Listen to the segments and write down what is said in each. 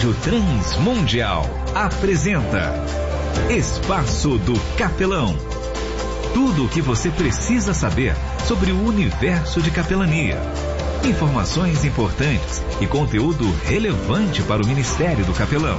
Rádio Transmundial apresenta Espaço do Capelão. Tudo o que você precisa saber sobre o universo de capelania. Informações importantes e conteúdo relevante para o Ministério do Capelão.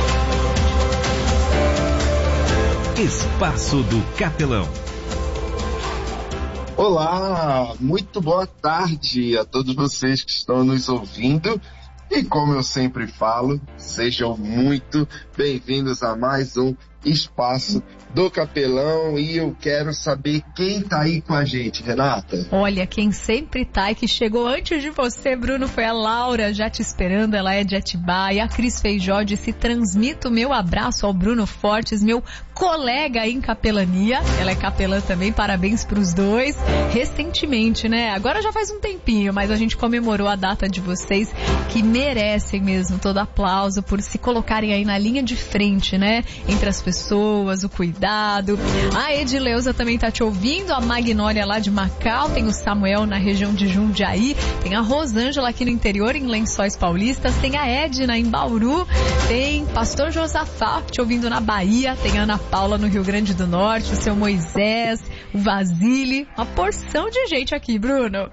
Espaço do Capelão. Olá, muito boa tarde a todos vocês que estão nos ouvindo. E como eu sempre falo, sejam muito bem-vindos a mais um Espaço do Capelão. E eu quero saber quem tá aí com a gente, Renata. Olha, quem sempre tá e que chegou antes de você, Bruno, foi a Laura, já te esperando. Ela é de Atibaia. A Cris Feijó disse: transmito meu abraço ao Bruno Fortes, meu colega em capelania. Ela é capelã também, parabéns pros dois. Recentemente, né? Agora já faz um tempinho, mas a gente comemorou a data de vocês, que merecem mesmo todo aplauso por se colocarem aí na linha de frente, né? Entre as pessoas, o cuidado. A Edileuza também tá te ouvindo, a Magnólia lá de Macau, tem o Samuel na região de Jundiaí, tem a Rosângela aqui no interior, em Lençóis Paulistas, tem a Edna em Bauru, tem Pastor Josafá te ouvindo na Bahia, tem a Ana Paula no Rio Grande do Norte, o seu Moisés, o Vasile, uma porção de gente aqui, Bruno.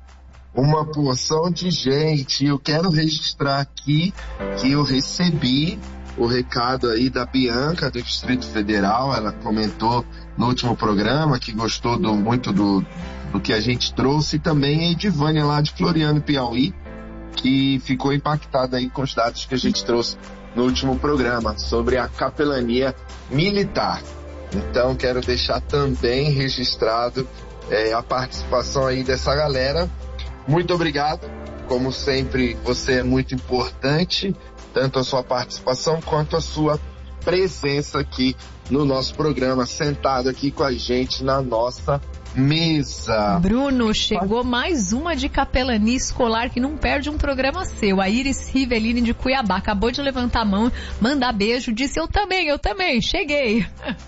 Uma porção de gente. Eu quero registrar aqui que eu recebi o recado aí da Bianca do Distrito Federal. Ela comentou no último programa que gostou muito do que a gente trouxe, e também a Edivânia lá de Floriano, Piauí, que ficou impactada aí com os dados que a gente trouxe no último programa sobre a capelania militar. Então quero deixar também registrado a participação aí dessa galera. Muito obrigado, como sempre você é muito importante, tanto a sua participação quanto a sua presença aqui no nosso programa, sentado aqui com a gente na nossa mesa. Bruno, chegou mais uma de capelania escolar que não perde um programa seu. A Iris Rivelini de Cuiabá acabou de levantar a mão, mandar beijo, disse: eu também, cheguei.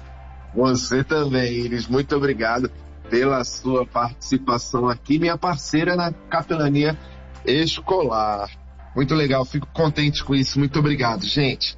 Você também, Iris, muito obrigado pela sua participação aqui, minha parceira na capelania escolar. Muito legal, fico contente com isso, muito obrigado, gente.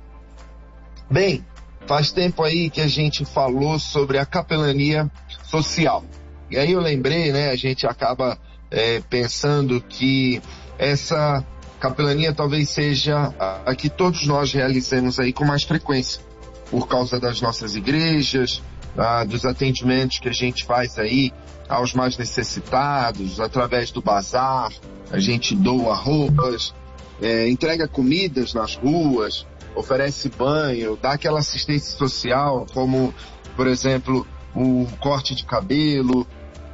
Bem, faz tempo aí que a gente falou sobre a capelania social. E aí eu lembrei, né, a gente acaba pensando que essa capelania talvez seja a que todos nós realizemos aí com mais frequência, por causa das nossas igrejas, dos atendimentos que a gente faz aí aos mais necessitados, através do bazar, a gente doa roupas, entrega comidas nas ruas, oferece banho, dá aquela assistência social, como, por exemplo, o corte de cabelo,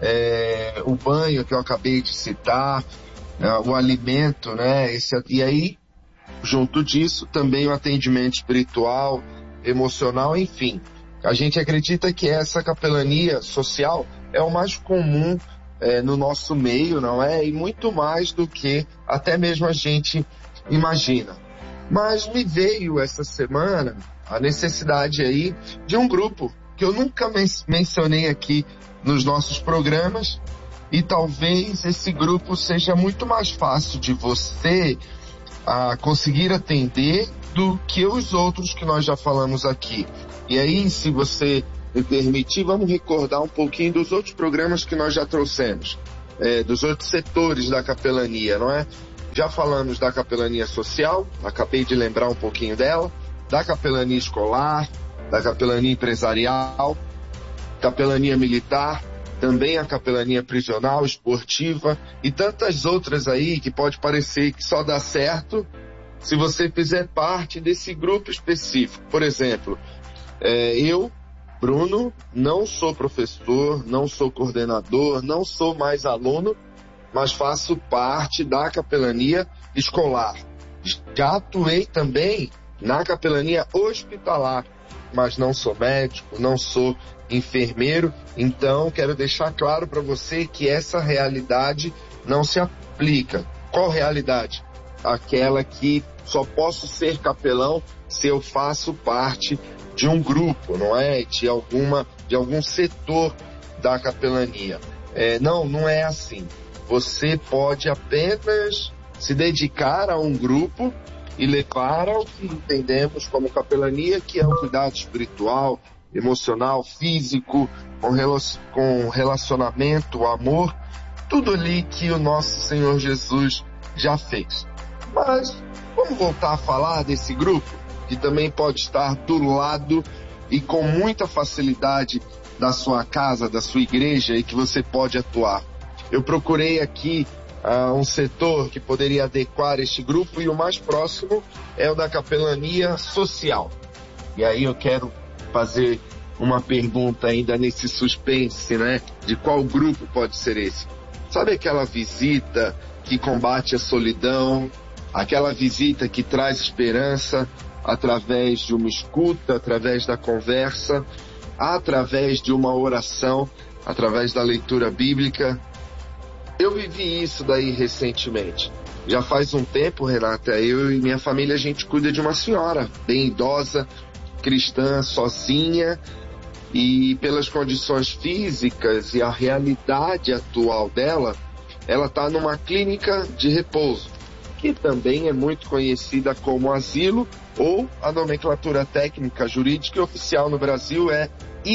o banho que eu acabei de citar, o alimento, né? E aí, junto disso, também o atendimento espiritual, emocional, enfim. A gente acredita que essa capelania social é o mais comum no nosso meio, não é? E muito mais do que até mesmo a gente imagina. Mas me veio essa semana a necessidade aí de um grupo que eu nunca mencionei aqui nos nossos programas, e talvez esse grupo seja muito mais fácil de você conseguir atender do que os outros que nós já falamos aqui. E aí, se você me permitir, vamos recordar um pouquinho dos outros programas que nós já trouxemos, dos outros setores da capelania, não é? Já falamos da capelania social, acabei de lembrar um pouquinho dela, da capelania escolar, da capelania empresarial, capelania militar, também a capelania prisional, esportiva e tantas outras aí que pode parecer que só dá certo se você fizer parte desse grupo específico. Por exemplo, eu, Bruno, não sou professor, não sou coordenador, não sou mais aluno, mas faço parte da capelania escolar. Já atuei também na capelania hospitalar, mas não sou médico, não sou enfermeiro, então quero deixar claro para você que essa realidade não se aplica. Qual realidade? Aquela que só posso ser capelão se eu faço parte de um grupo, não é? De algum setor da capelania. Não é assim. Você pode apenas se dedicar a um grupo e levar ao que entendemos como capelania, que é o cuidado espiritual, emocional, físico, com relacionamento, amor, tudo ali que o nosso Senhor Jesus já fez. Mas vamos voltar a falar desse grupo, que também pode estar do lado e com muita facilidade da sua casa, da sua igreja, e que você pode atuar. Eu procurei aqui um setor que poderia adequar este grupo, e o mais próximo é o da capelania social. E aí eu quero fazer uma pergunta ainda nesse suspense, né? De qual grupo pode ser esse? Sabe aquela visita que combate a solidão, aquela visita que traz esperança através de uma escuta, através da conversa, através de uma oração, através da leitura bíblica? Eu vivi isso daí recentemente. Já faz um tempo, Renata, eu e minha família, a gente cuida de uma senhora bem idosa, cristã, sozinha, e pelas condições físicas e a realidade atual dela, ela está numa clínica de repouso, que também é muito conhecida como asilo, ou a nomenclatura técnica jurídica e oficial no Brasil é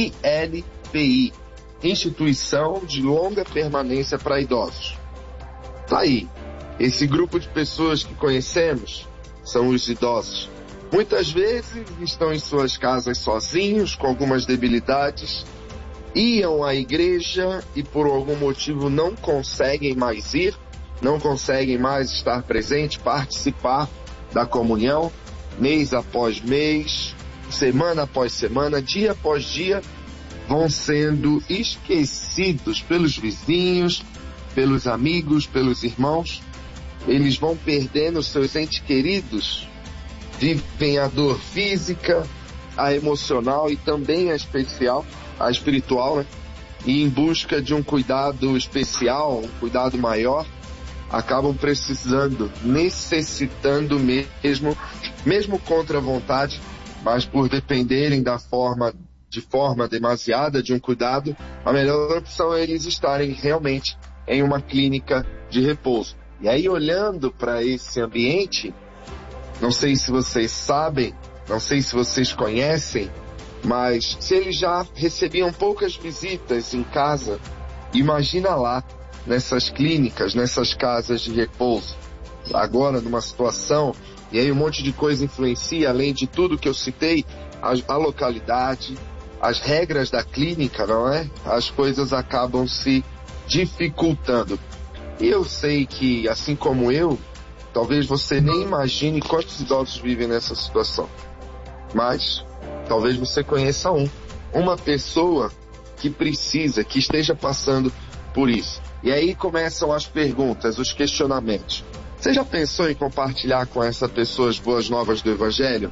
ILPI, Instituição de Longa Permanência para Idosos. Tá aí, esse grupo de pessoas que conhecemos são os idosos. Muitas vezes estão em suas casas sozinhos, com algumas debilidades, iam à igreja e por algum motivo não conseguem mais ir, não conseguem mais estar presente, participar da comunhão, mês após mês, semana após semana, dia após dia, vão sendo esquecidos pelos vizinhos, pelos amigos, pelos irmãos. Eles vão perdendo seus entes queridos, vivem a dor física, a emocional e também a espiritual, né? E em busca de um cuidado especial, um cuidado maior, acabam precisando, necessitando mesmo contra a vontade, mas por dependerem de forma demasiada de um cuidado, a melhor opção é eles estarem realmente em uma clínica de repouso. E aí, olhando para esse ambiente, não sei se vocês sabem, não sei se vocês conhecem, mas se eles já recebiam poucas visitas em casa, imagina lá, nessas clínicas, nessas casas de repouso. Agora, numa situação, e aí um monte de coisa influencia, além de tudo que eu citei, a localidade, as regras da clínica, não é? As coisas acabam se dificultando. E eu sei que, assim como eu, talvez você nem imagine quantos idosos vivem nessa situação. Mas, talvez você conheça uma pessoa que precisa, que esteja passando por isso. E aí começam as perguntas, os questionamentos. Você já pensou em compartilhar com essa pessoa as boas novas do Evangelho?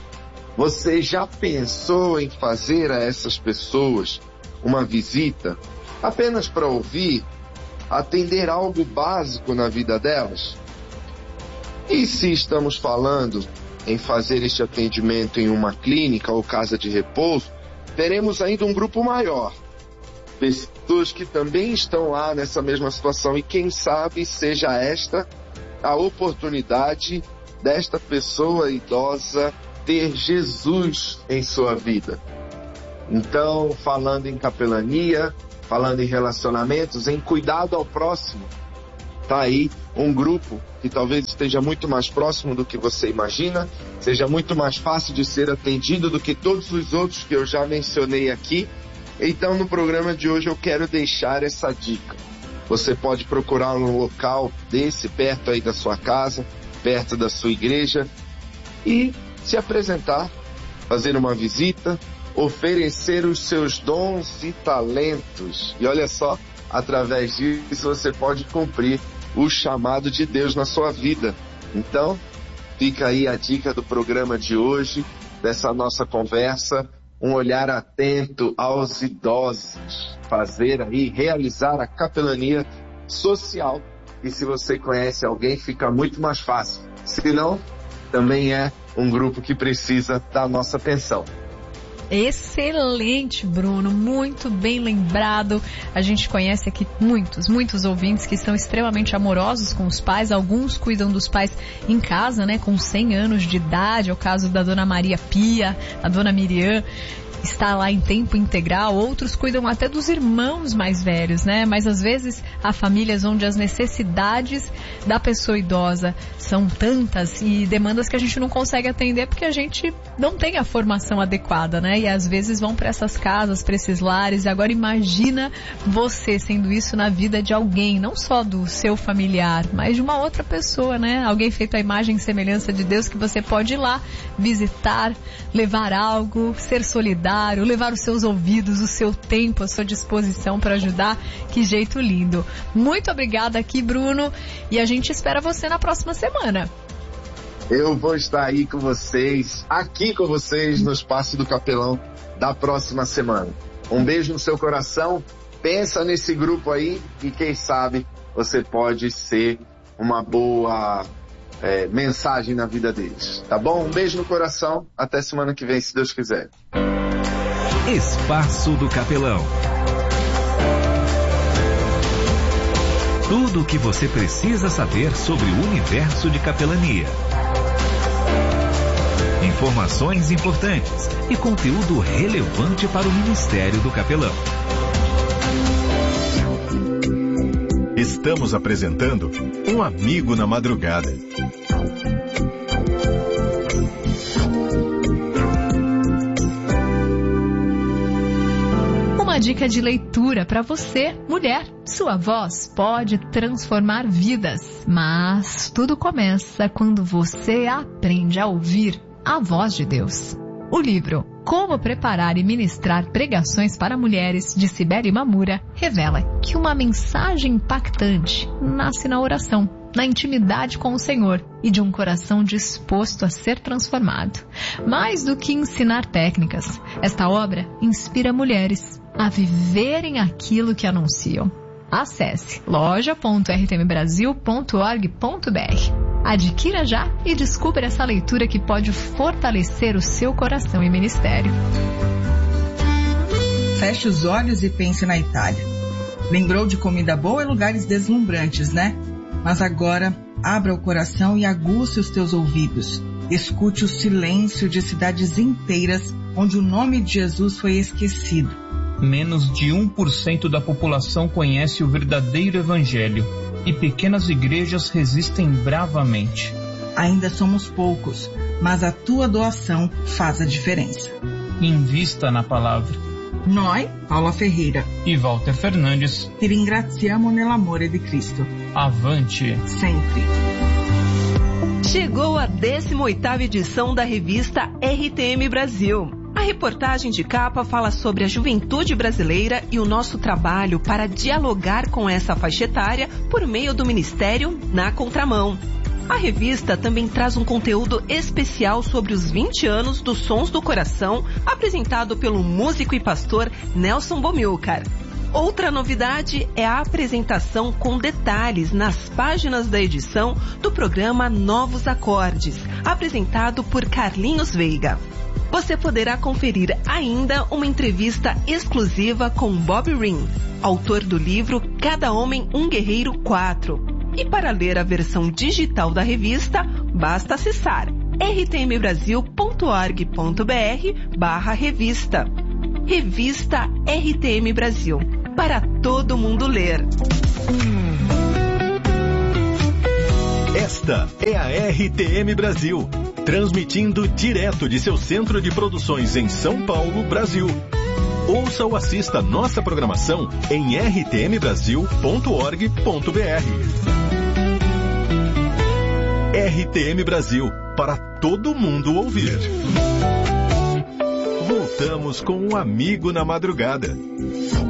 Você já pensou em fazer a essas pessoas uma visita apenas para ouvir, atender algo básico na vida delas? E se estamos falando em fazer este atendimento em uma clínica ou casa de repouso, teremos ainda um grupo maior. Pessoas que também estão lá nessa mesma situação, e quem sabe seja esta a oportunidade desta pessoa idosa ter Jesus em sua vida. Então, falando em capelania, falando em relacionamentos, em cuidado ao próximo, tá aí um grupo que talvez esteja muito mais próximo do que você imagina, seja muito mais fácil de ser atendido do que todos os outros que eu já mencionei aqui. Então, no programa de hoje eu quero deixar essa dica. Você pode procurar um local desse perto aí da sua casa, perto da sua igreja, e se apresentar, fazer uma visita, oferecer os seus dons e talentos. E olha só, através disso você pode cumprir o chamado de Deus na sua vida. Então, fica aí a dica do programa de hoje, dessa nossa conversa, um olhar atento aos idosos, fazer aí, realizar a capelania social. E se você conhece alguém, fica muito mais fácil. Se não, também é um grupo que precisa da nossa atenção. Excelente, Bruno, muito bem lembrado. A gente conhece aqui muitos ouvintes que são extremamente amorosos com os pais. Alguns cuidam dos pais em casa, né, com 100 anos de idade. É o caso da dona Maria Pia, a dona Miriam, está lá em tempo integral. Outros cuidam até dos irmãos mais velhos, né? Mas às vezes há famílias onde as necessidades da pessoa idosa são tantas e demandas que a gente não consegue atender porque a gente não tem a formação adequada, né? E às vezes vão para essas casas, para esses lares. E agora imagina você sendo isso na vida de alguém, não só do seu familiar, mas de uma outra pessoa, né? Alguém feito à imagem e semelhança de Deus, que você pode ir lá visitar, levar algo, ser solidário, levar os seus ouvidos, o seu tempo, a sua disposição para ajudar. Que jeito lindo. Muito obrigada aqui, Bruno, e a gente espera você na próxima semana. Eu vou estar aí com vocês, aqui com vocês no Espaço do Capelão da próxima semana. Um beijo no seu coração, pensa nesse grupo aí e quem sabe você pode ser uma boa mensagem na vida deles, tá bom? Um beijo no coração, até semana que vem, se Deus quiser. Espaço do Capelão. Tudo o que você precisa saber sobre o universo de capelania. Informações importantes e conteúdo relevante para o Ministério do Capelão. Estamos apresentando Um Amigo na Madrugada. Uma dica de leitura para você, mulher. Sua voz pode transformar vidas, mas tudo começa quando você aprende a ouvir a voz de Deus. O livro Como Preparar e Ministrar Pregações para Mulheres, de Cibele Mamura, revela que uma mensagem impactante nasce na oração, na intimidade com o Senhor e de um coração disposto a ser transformado. Mais do que ensinar técnicas, esta obra inspira mulheres a viverem aquilo que anunciam. Acesse loja.rtmbrasil.org.br. Adquira já e descubra essa leitura que pode fortalecer o seu coração e ministério. Feche os olhos e pense na Itália. Lembrou de comida boa e lugares deslumbrantes, né? Mas agora, abra o coração e aguce os teus ouvidos. Escute o silêncio de cidades inteiras onde o nome de Jesus foi esquecido. Menos de 1% da população conhece o verdadeiro evangelho e pequenas igrejas resistem bravamente. Ainda somos poucos, mas a tua doação faz a diferença. Invista na palavra. Noi, Paula Ferreira e Walter Fernandes, ti ringraziamo nell'amore di Cristo. Avante! Sempre! Chegou a 18ª edição da revista RTM Brasil. A reportagem de capa fala sobre a juventude brasileira e o nosso trabalho para dialogar com essa faixa etária por meio do Ministério Na Contramão. A revista também traz um conteúdo especial sobre os 20 anos dos Sons do Coração, apresentado pelo músico e pastor Nelson Bomilcar. Outra novidade é a apresentação com detalhes nas páginas da edição do programa Novos Acordes, apresentado por Carlinhos Veiga. Você poderá conferir ainda uma entrevista exclusiva com Bob Ring, autor do livro Cada Homem um Guerreiro 4. E para ler a versão digital da revista, basta acessar rtmbrasil.org.br/revista. Revista RTM Brasil, para todo mundo ler. Esta é a RTM Brasil, transmitindo direto de seu centro de produções em São Paulo, Brasil. Ouça ou assista nossa programação em rtmbrasil.org.br. RTM Brasil, para todo mundo ouvir. Voltamos com um amigo na madrugada.